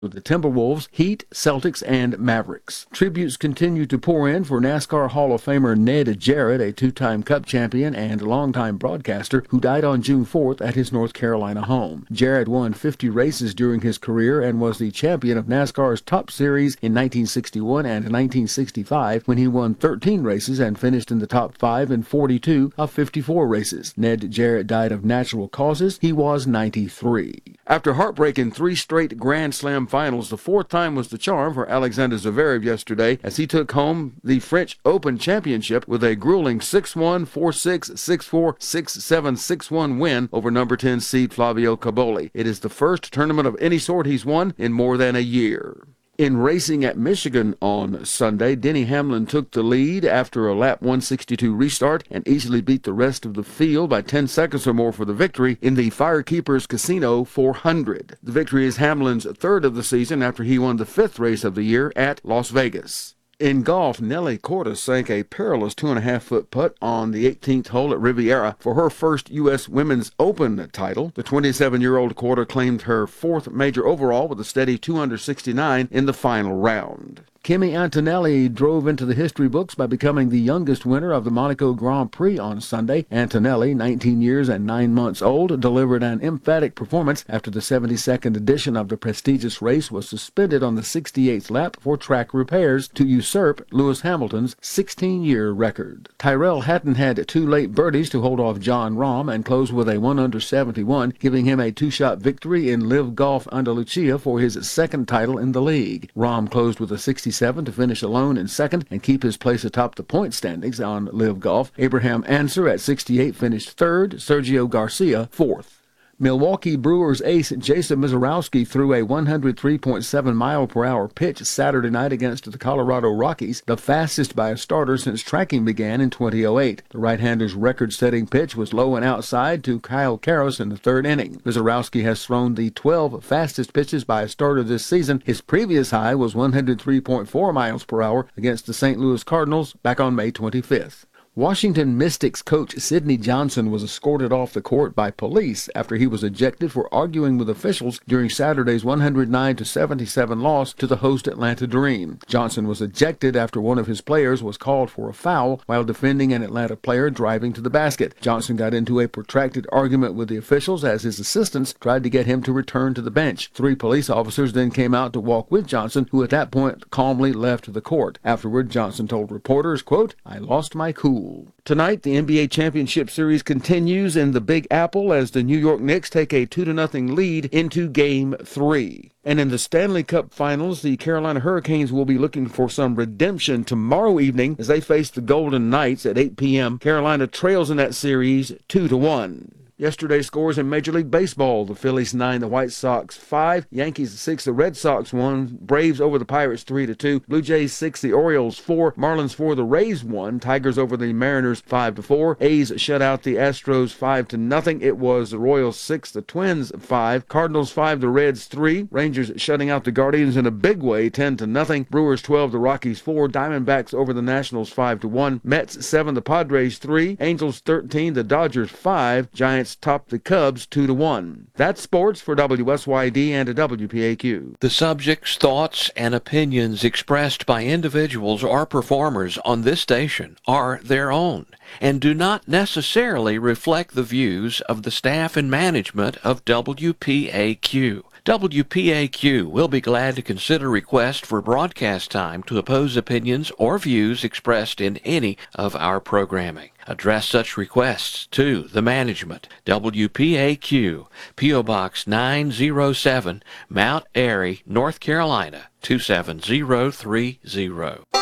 with the Timberwolves, Heat, Celtics, and Mavericks. Tributes continue to pour in for NASCAR Hall of Famer Ned Jarrett, a two-time Cup champion and longtime broadcaster who died on June 4th at his North Carolina home. Jarrett won 50 races during his career and was the champion of NASCAR's Top Series in 1961 and 1965 when he won 13 races and finished in the top 5 in 42 of 54 races. Ned Jarrett died of natural causes. He was 93. After heartbreaking 3 straight Grand Slam finals, the 4th time was the charm for Alexander Zverev yesterday as he took home the French Open Championship with a grueling 6-1, 4-6, 6-4, 6-7, 6-1 win over number 10 seed Flavio Cobolli. It is the first tournament of any sort he's won in more than a year. In racing at Michigan on Sunday, Denny Hamlin took the lead after a lap 162 restart and easily beat the rest of the field by 10 seconds or more for the victory in the Firekeepers Casino 400. The victory is Hamlin's 3rd of the season after he won the 5th race of the year at Las Vegas. In golf, Nelly Korda sank a perilous 2.5-foot putt on the 18th hole at Riviera for her first U.S. Women's Open title. The 27-year-old Korda claimed her 4th major overall with a steady 269 in the final round. Kimi Antonelli drove into the history books by becoming the youngest winner of the Monaco Grand Prix on Sunday. Antonelli, 19 years and 9 months old, delivered an emphatic performance after the 72nd edition of the prestigious race was suspended on the 68th lap for track repairs to usurp Lewis Hamilton's 16-year record. Tyrrell Hatton had 2 late birdies to hold off Jon Rahm and closed with a 1-under-71, giving him a 2-shot victory in Live Golf Andalucia for his 2nd title in the league. Rahm closed with a 67 to finish alone in 2nd and keep his place atop the point standings on Live Golf. Abraham Ancer at 68 finished 3rd, Sergio Garcia 4th. Milwaukee Brewers ace Jason Misiorowski threw a 103.7-mile-per-hour pitch Saturday night against the Colorado Rockies, the fastest by a starter since tracking began in 2008. The right-hander's record-setting pitch was low and outside to Kyle Karros in the 3rd inning. Misiorowski has thrown the 12 fastest pitches by a starter this season. His previous high was 103.4 miles per hour against the St. Louis Cardinals back on May 25th. Washington Mystics coach Sidney Johnson was escorted off the court by police after he was ejected for arguing with officials during Saturday's 109-77 loss to the host Atlanta Dream. Johnson was ejected after one of his players was called for a foul while defending an Atlanta player driving to the basket. Johnson got into a protracted argument with the officials as his assistants tried to get him to return to the bench. 3 police officers then came out to walk with Johnson, who at that point calmly left the court. Afterward, Johnson told reporters, quote, "I lost my cool." Tonight, the NBA Championship Series continues in the Big Apple as the New York Knicks take a 2-0 lead into Game 3. And in the Stanley Cup Finals, the Carolina Hurricanes will be looking for some redemption tomorrow evening as they face the Golden Knights at 8 p.m. Carolina trails in that series 2-1. Yesterday's scores in Major League Baseball: the Phillies 9, the White Sox 5, Yankees 6, the Red Sox 1, Braves over the Pirates 3-2, Blue Jays 6, the Orioles 4, Marlins 4, the Rays 1, Tigers over the Mariners 5-4, A's shut out the Astros 5-0. It was the Royals 6, the Twins 5, Cardinals 5, the Reds 3, Rangers shutting out the Guardians in a big way 10-0, Brewers 12, the Rockies 4, Diamondbacks over the Nationals 5-1, Mets 7, the Padres 3, Angels 13, the Dodgers 5, Giants topped the Cubs 2-1. That's sports for WSYD and WPAQ. The subjects, thoughts, and opinions expressed by individuals or performers on this station are their own and do not necessarily reflect the views of the staff and management of WPAQ. WPAQ will be glad to consider requests for broadcast time to oppose opinions or views expressed in any of our programming. Address such requests to the management. WPAQ, P.O. Box 907, Mount Airy, North Carolina, 27030.